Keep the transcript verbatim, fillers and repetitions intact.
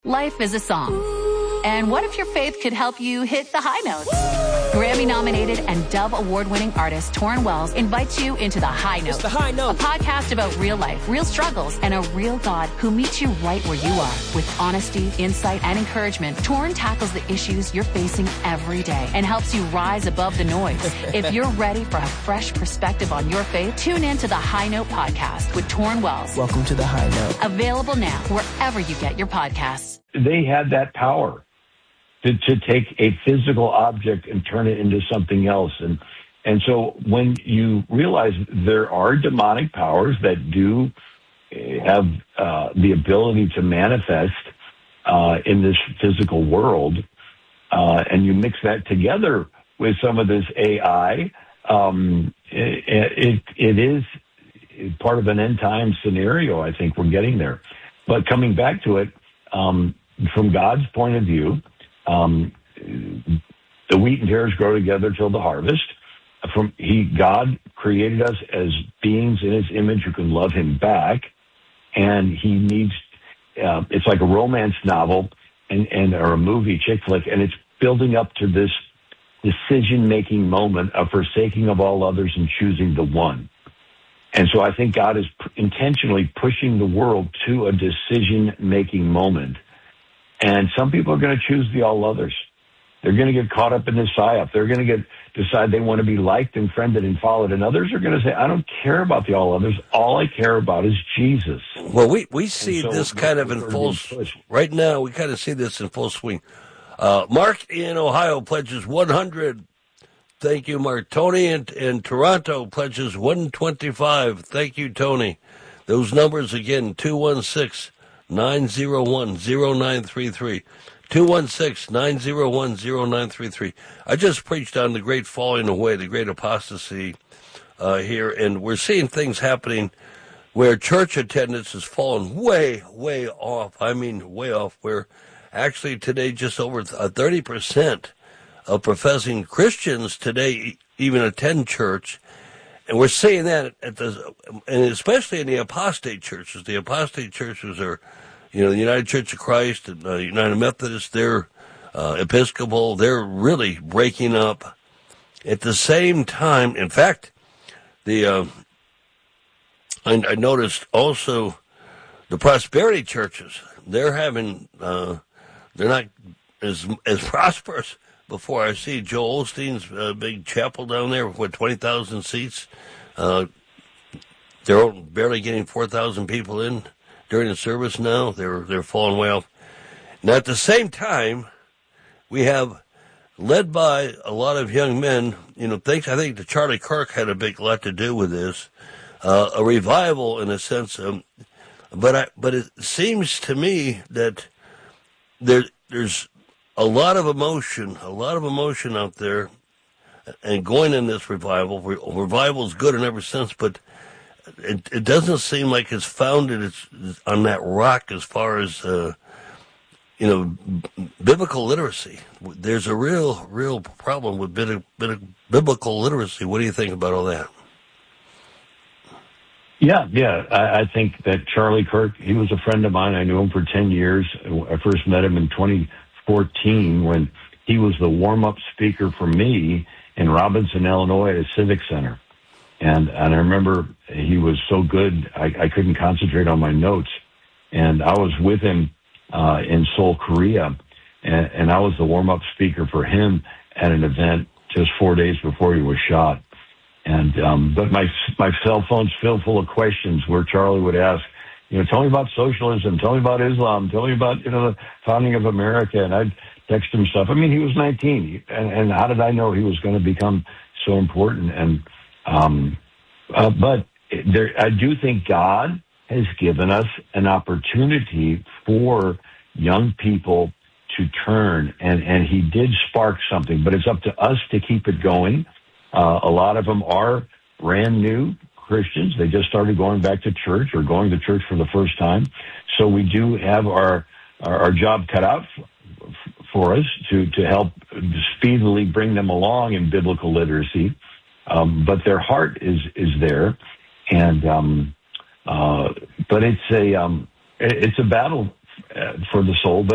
Life is a song. And what if your faith could help you hit the high notes? Grammy-nominated and Dove Award-winning artist Torrin Wells invites you into The High Note. It's The High Note. A podcast about real life, real struggles, and a real God who meets you right where you are. With honesty, insight, and encouragement, Torrin tackles the issues you're facing every day and helps you rise above the noise. If you're ready for a fresh perspective on your faith, tune in to The High Note podcast with Torrin Wells. Welcome to The High Note. Available now wherever you get your podcasts. They had that power to, to take a physical object and turn it into something else. And and so when you realize there are demonic powers that do have uh, the ability to manifest uh, in this physical world, uh, and you mix that together with some of this A I, um, it, it, it is part of an end time scenario. I think we're getting there. But coming back to it, um, from God's point of view, um, the wheat and tares grow together till the harvest. From he, God created us as beings in His image who can love Him back, and He needs. Uh, it's like a romance novel and, and or a movie, chick flick, and it's building up to this decision-making moment of forsaking of all others and choosing the one. And so I think God is p- intentionally pushing the world to a decision-making moment. And some people are going to choose the all others. They're going to get caught up in this psyop. They're going to get decide they want to be liked and friended and followed. And others are going to say, I don't care about the all others. All I care about is Jesus. Well, we, we see so this kind of in full, right now, we kind of see this in full swing. Uh, Mark in Ohio pledges one hundred. Thank you, Mark. Tony in, in Toronto pledges one twenty-five. Thank you, Tony. Those numbers again, two one six, nine zero one, zero nine three three. two one six, nine zero one, zero nine three three. I just preached on the great falling away, the great apostasy uh, here, and we're seeing things happening where church attendance has fallen way, way off. I mean, way off, where actually today just over thirty percent of professing Christians today even attend church. And we're seeing that at the, and especially in the apostate churches. The apostate churches are, you know, the United Church of Christ and uh, United Methodist, they're uh, Episcopal, they're really breaking up. At the same time, in fact, the uh, I, I noticed also the prosperity churches, they're having, uh, they're not as as prosperous. Before I see Joel Osteen's uh, big chapel down there with twenty thousand seats, uh, they're barely getting four thousand people in during the service now. They're they're falling way off. Now, at the same time, we have, led by a lot of young men, you know, thanks, I think that Charlie Kirk had a big lot to do with this, uh, a revival in a sense. Um, but I, but it seems to me that there there's a lot of emotion, a lot of emotion out there, and going in this revival. Revival is good in every sense, but it, it doesn't seem like it's founded it's, on that rock as far as, uh, you know, biblical literacy. There's a real, real problem with bit of, bit of biblical literacy. What do you think about all that? Yeah, yeah. I, I think that Charlie Kirk, he was a friend of mine. I knew him for ten years. I first met him in twenty fourteen when he was the warm-up speaker for me in Robinson, Illinois at a civic center. And, and I remember he was so good, I, I couldn't concentrate on my notes. And I was with him uh, in Seoul, Korea, and, and I was the warm-up speaker for him at an event just four days before he was shot. And um, but my my cell phone's filled full of questions where Charlie would ask, you know, tell me about socialism, tell me about Islam, tell me about, you know, the founding of America. And I'd text him stuff. I mean, he was nineteen. And, and how did I know he was going to become so important? And, um, uh, but there, I do think God has given us an opportunity for young people to turn. And, and he did spark something, but it's up to us to keep it going. Uh, a lot of them are brand new Christians. They just started going back to church or going to church for the first time. So we do have our our, our job cut out f- for us to, to help speedily bring them along in biblical literacy. Um, but their heart is, is there. And, um, uh, but it's a, um, it's a battle uh, for the soul, but